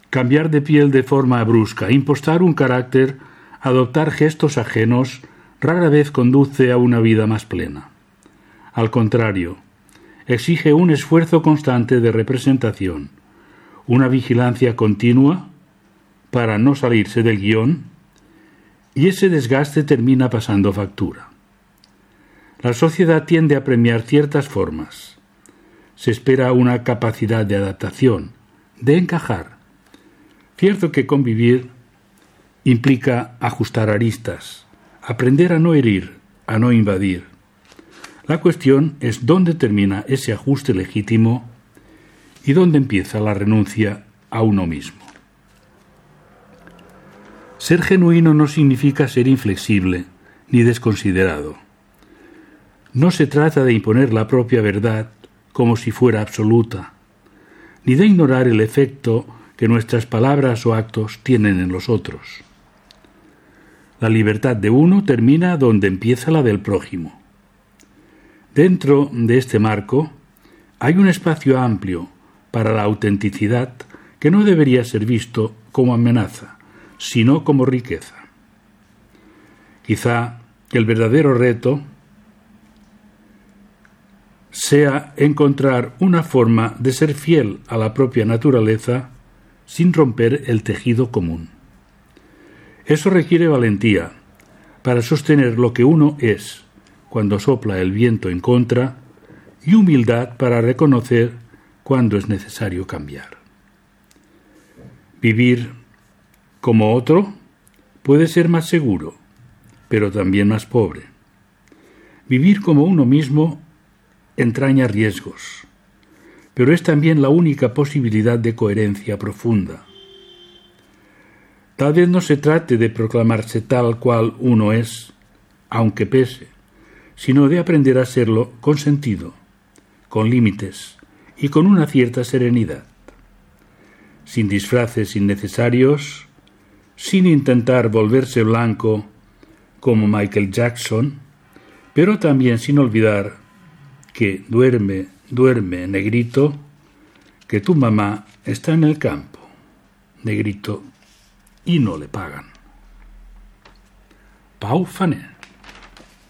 Cambiar de piel de forma brusca, impostar un carácter, adoptar gestos ajenos, rara vez conduce a una vida más plena. Al contrario, exige un esfuerzo constante de representación, una vigilancia continua para no salirse del guión, y ese desgaste termina pasando factura. La sociedad tiende a premiar ciertas formas. Se espera una capacidad de adaptación, de encajar. Cierto que convivir implica ajustar aristas, aprender a no herir, a no invadir. La cuestión es dónde termina ese ajuste legítimo y dónde empieza la renuncia a uno mismo. Ser genuino no significa ser inflexible ni desconsiderado. No se trata de imponer la propia verdad como si fuera absoluta, ni de ignorar el efecto que nuestras palabras o actos tienen en los otros. La libertad de uno termina donde empieza la del prójimo. Dentro de este marco hay un espacio amplio para la autenticidad que no debería ser visto como amenaza, sino como riqueza. Quizá el verdadero reto sea encontrar una forma de ser fiel a la propia naturaleza sin romper el tejido común. Eso requiere valentía para sostener lo que uno es cuando sopla el viento en contra y humildad para reconocer cuando es necesario cambiar. Vivir como otro puede ser más seguro, pero también más pobre. Vivir como uno mismo entraña riesgos, pero es también la única posibilidad de coherencia profunda. Tal vez no se trate de proclamarse tal cual uno es, aunque pese, sino de aprender a serlo con sentido, con límites y con una cierta serenidad, sin disfraces innecesarios, sin intentar volverse blanco como Michael Jackson, pero también sin olvidar que duerme, duerme, negrito, que tu mamá está en el campo, negrito, y no le pagan. Pau Fané.